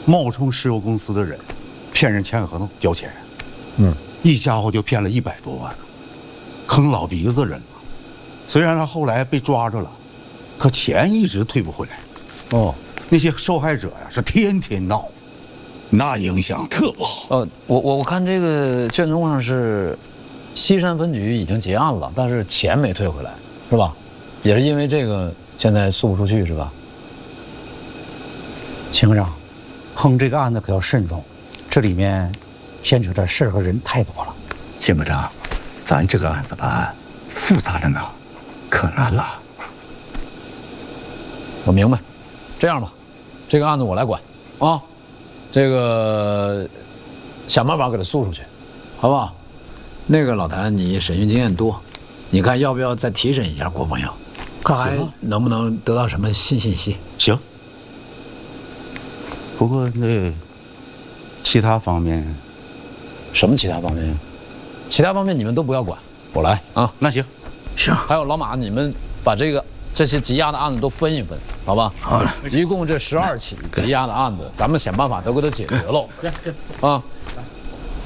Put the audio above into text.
冒充石油公司的人，骗人签合同交钱，一家伙就骗了100多万，坑老鼻子人了。虽然他后来被抓着了，可钱一直退不回来。 哦， 那些受害者呀是天天闹，那影响特不好。 我看这个卷宗上是西山分局已经结案了，但是钱没退回来，是吧？也是因为这个现在诉不出去，是吧？ 秦科长，碰这个案子可要慎重，这里面牵扯的事儿和人太多了。 秦科长，咱这个案子办案复杂着呢，可难了。 我明白，这样吧，这个案子我来管啊，这个想办法给他诉出去，好不好？那个老谭，你审讯经验多，你看要不要再提审一下郭朋友，看还能不能得到什么新信息？ 行。不过那其他方面， 什么其他方面？其他方面你们都不要管，我来啊。 那行， 行。还有老马，你们把这些积压的案子都分一分，好吧？ 好了， 一共这12起积压的案子，咱们想办法都给它解决喽。啊。